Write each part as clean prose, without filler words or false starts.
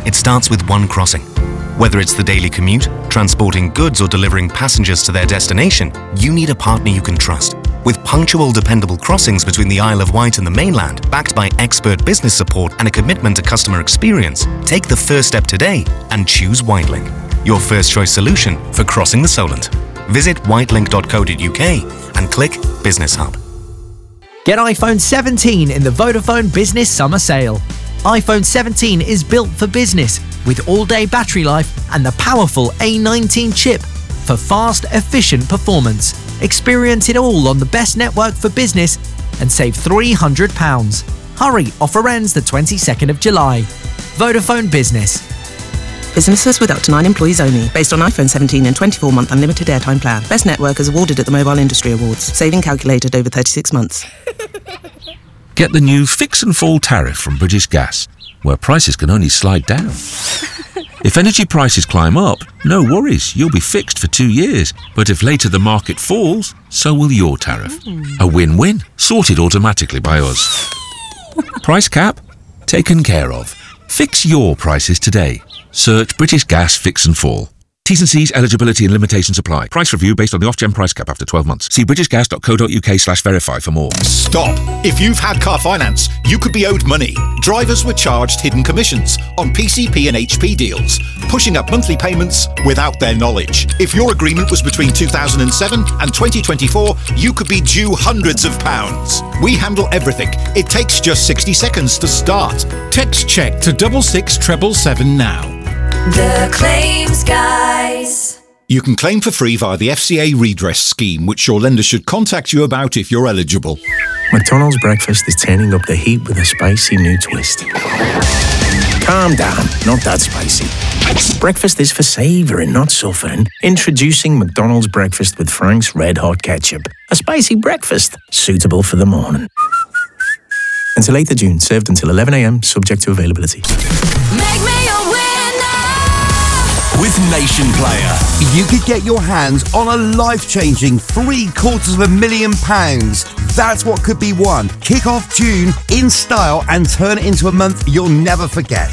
it starts with one crossing. Whether it's the daily commute, transporting goods or delivering passengers to their destination, you need a partner you can trust. With punctual, dependable crossings between the Isle of Wight and the mainland, backed by expert business support and a commitment to customer experience, take the first step today and choose Whitelink, your first choice solution for crossing the Solent. Visit whitelink.co.uk and click Business Hub. Get iPhone 17 in the Vodafone Business Summer Sale. iPhone 17 is built for business with all-day battery life and the powerful A19 chip for fast, efficient performance. Experience it all on the best network for business and save £300. Hurry, offer ends the 22nd of July. Vodafone Business. Businesses with up to 9 employees only. Based on iPhone 17 and 24-month unlimited airtime plan. Best network is awarded at the Mobile Industry Awards. Saving calculated over 36 months. Get the new Fix and Fall tariff from British Gas, where prices can only slide down. If energy prices climb up, no worries, you'll be fixed for 2 years. But if later the market falls, so will your tariff. A win-win, sorted automatically by us. Price cap? Taken care of. Fix your prices today. Search British Gas Fix and Fall. T's and C's, eligibility and limitations apply. Price review based on the Ofgem price cap after 12 months. See britishgas.co.uk/verify for more. Stop! If you've had car finance, you could be owed money. Drivers were charged hidden commissions on PCP and HP deals, pushing up monthly payments without their knowledge. If your agreement was between 2007 and 2024, you could be due hundreds of pounds. We handle everything. It takes just 60 seconds to start. Text check to 66777 now. The Claims Guys. You can claim for free via the FCA redress scheme, which your lender should contact you about if you're eligible. McDonald's breakfast is turning up the heat with a spicy new twist. Calm down, not that spicy. Breakfast is for savouring, not suffering. Introducing McDonald's breakfast with Frank's Red Hot Ketchup. A spicy breakfast, suitable for the morning. Until 8th of June, served until 11 a.m, subject to availability. Make me a winner! With Nation Player, you could get your hands on a life-changing £750,000. That's what could be won. Kick off June in style and turn it into a month you'll never forget.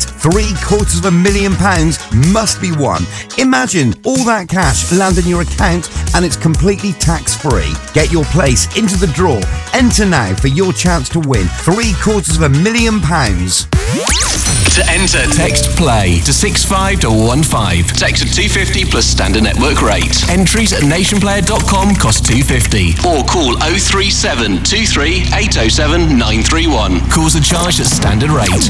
£750,000 must be won. Imagine all that cash land in your account and it's completely tax-free. Get your place into the draw. Enter now for your chance to win £750,000. To enter, text PLAY to 65215. Text at 250 plus standard network rate. Entries at nationplayer.com cost £2.50. Or call 037 23 807 931. Calls are charged at standard rate.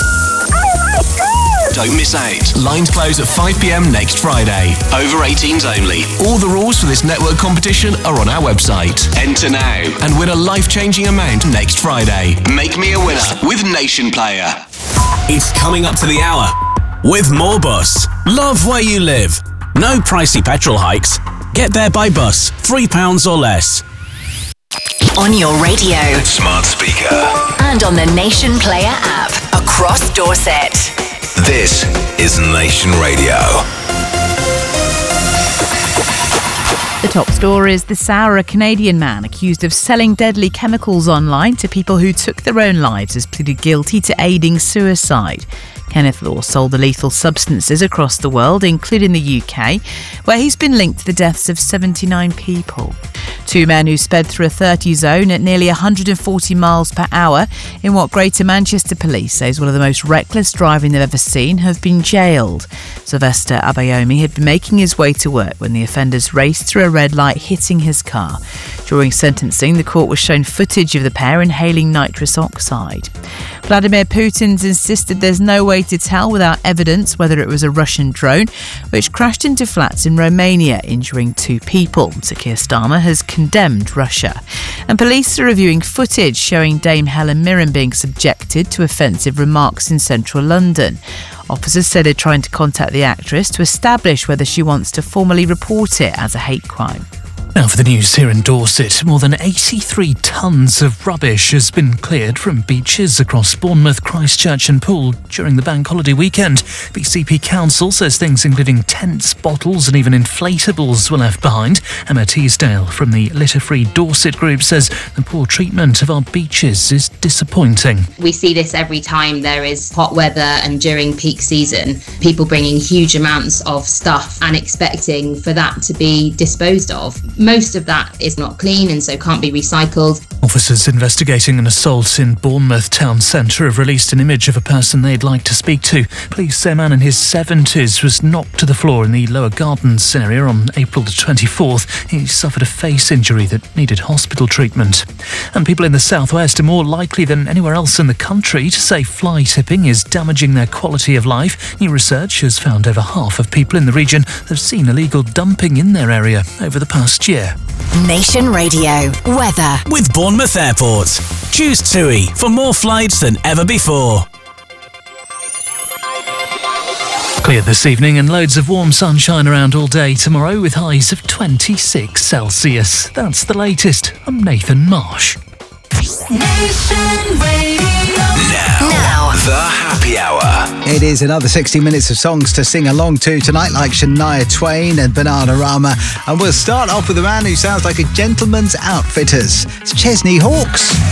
Don't miss out. Lines close at 5 p.m. next Friday. Over 18s only. All the rules for this network competition are on our website. Enter now and win a life-changing amount next Friday. Make me a winner with Nation Player. It's coming up to the hour with More Bus. Love where you live. No pricey petrol hikes. Get there by bus. £3 or less. On your radio, smart speaker, and on the Nation Player app across Dorset. This is Nation Radio. The top story is this hour, a Canadian man accused of selling deadly chemicals online to people who took their own lives has pleaded guilty to aiding suicide. Kenneth Law sold the lethal substances across the world, including the UK, where he's been linked to the deaths of 79 people. Two men who sped through a 30 zone at nearly 140 miles per hour in what Greater Manchester Police say is one of the most reckless driving they've ever seen have been jailed. Sylvester Abayomi had been making his way to work when the offenders raced through a red light, hitting his car. During sentencing, the court was shown footage of the pair inhaling nitrous oxide. Vladimir Putin's insisted there's no way to tell without evidence whether it was a Russian drone which crashed into flats in Romania, injuring 2 people. Sir Keir Starmer has condemned Russia. And police are reviewing footage showing Dame Helen Mirren being subjected to offensive remarks in central London. Officers said they're trying to contact the actress to establish whether she wants to formally report it as a hate crime. Now for the news here in Dorset. More than 83 tonnes of rubbish has been cleared from beaches across Bournemouth, Christchurch and Poole during the bank holiday weekend. BCP Council says things including tents, bottles and even inflatables were left behind. Emma Teasdale from the Litter Free Dorset group says the poor treatment of our beaches is disappointing. We see this every time there is hot weather and during peak season. People bringing huge amounts of stuff and expecting for that to be disposed of. Most of that is not clean and so can't be recycled. Officers investigating an assault in Bournemouth town centre have released an image of a person they'd like to speak to. Police say a man in his 70s was knocked to the floor in the Lower Gardens area on April the 24th. He suffered a face injury that needed hospital treatment. And people in the southwest are more likely than anywhere else in the country to say fly tipping is damaging their quality of life. New research has found over half of people in the region have seen illegal dumping in their area over the past year. Nation Radio weather with Bournemouth Airport. Choose TUI for more flights than ever before. Clear this evening and loads of warm sunshine around all day tomorrow with highs of 26 Celsius. That's the latest. I'm Nathan Marsh. Nation Radio. Now, the happy hour. It is another 60 minutes of songs to sing along to tonight, like Shania Twain and Bananarama. And we'll start off with a man who sounds like a gentleman's outfitters. It's Chesney Hawkes.